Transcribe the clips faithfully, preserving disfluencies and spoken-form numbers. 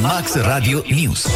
Max Radio News.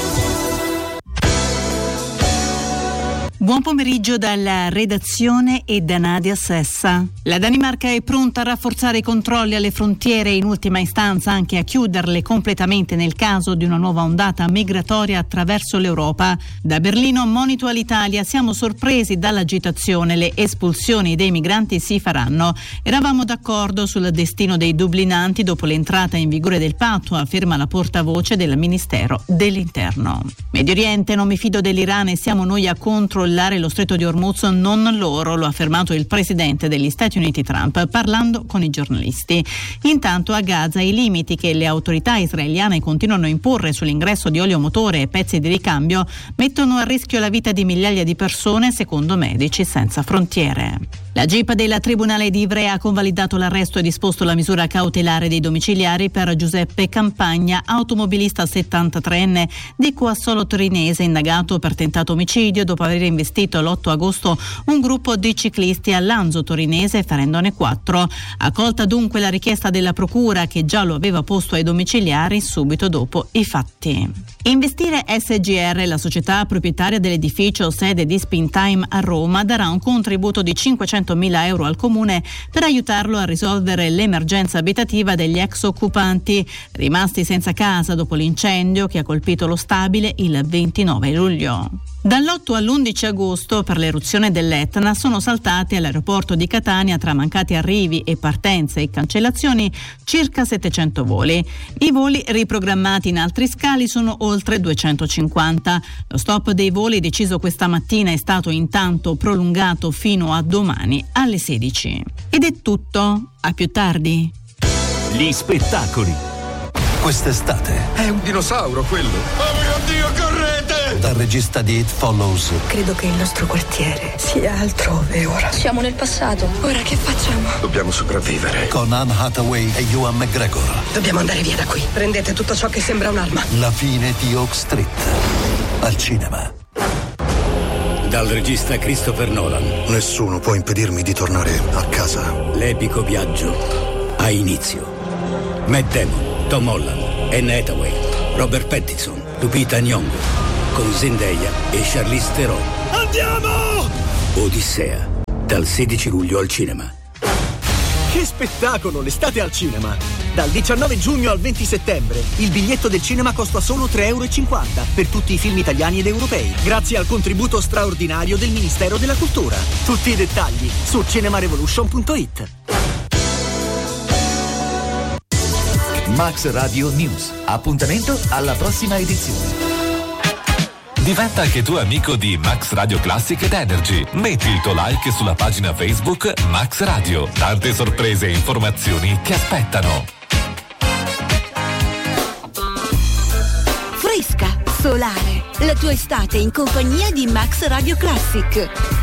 Buon pomeriggio dalla redazione e da Nadia Sessa. La Danimarca è pronta a rafforzare i controlli alle frontiere e in ultima istanza anche a chiuderle completamente nel caso di una nuova ondata migratoria attraverso l'Europa. Da Berlino monito all'Italia, siamo sorpresi dall'agitazione, le espulsioni dei migranti si faranno. Eravamo d'accordo sul destino dei dublinanti dopo l'entrata in vigore del patto, afferma la portavoce del Ministero dell'Interno. Medio Oriente, non mi fido dell'Iran e siamo noi a controllare lo stretto di Hormuz, non loro, lo ha affermato il presidente degli Stati Uniti Trump parlando con i giornalisti. Intanto a Gaza i limiti che le autorità israeliane continuano a imporre sull'ingresso di olio motore e pezzi di ricambio mettono a rischio la vita di migliaia di persone, secondo Medici Senza Frontiere. La G I P del Tribunale di Ivrea ha convalidato l'arresto e disposto la misura cautelare dei domiciliari per Giuseppe Campagna, automobilista settantatreenne di Coassolo Torinese, indagato per tentato omicidio dopo aver investito l'otto agosto un gruppo di ciclisti a Lanzo Torinese ferendone quattro. Accolta dunque la richiesta della procura, che già lo aveva posto ai domiciliari subito dopo i fatti. Investire S G R, la società proprietaria dell'edificio sede di Spintime a Roma, darà un contributo di cinquecentomila euro al comune per aiutarlo a risolvere l'emergenza abitativa degli ex occupanti rimasti senza casa dopo l'incendio che ha colpito lo stabile il ventinove luglio. Dall'otto all'undici agosto, per l'eruzione dell'Etna, sono saltate all'aeroporto di Catania, tra mancati arrivi e partenze e cancellazioni, circa settecento voli. I voli riprogrammati in altri scali sono oltre duecentocinquanta. Lo stop dei voli deciso questa mattina è stato intanto prolungato fino a domani alle sedici. Ed è tutto. A più tardi. Gli spettacoli. Quest'estate è un dinosauro quello. Oh mio Dio, correte! Dal regista di It Follows. Credo che il nostro quartiere sia altrove ora. Siamo nel passato. Ora che facciamo? Dobbiamo sopravvivere. Con Anne Hathaway e Ewan McGregor. Dobbiamo andare via da qui. Prendete tutto ciò che sembra un'arma. La fine di Oak Street. Al cinema. Dal regista Christopher Nolan. Nessuno può impedirmi di tornare a casa. L'epico viaggio ha inizio. Matt Damon, Tom Holland, Anne Hathaway, Robert Pattinson, Lupita Nyong'o, con Zendaya e Charlize Theron. Andiamo! Odissea, dal sedici luglio al cinema. Che spettacolo, l'estate al cinema! Dal diciannove giugno al venti settembre il biglietto del cinema costa solo tre euro e cinquanta per tutti i film italiani ed europei, grazie al contributo straordinario del Ministero della Cultura. Tutti i dettagli su cinemarevolution punto it. Max Radio News. Appuntamento alla prossima edizione. Diventa anche tu amico di Max Radio Classic ed Energy. Metti il tuo like sulla pagina Facebook Max Radio. Tante sorprese e informazioni ti aspettano. Fresca, solare, la tua estate in compagnia di Max Radio Classic.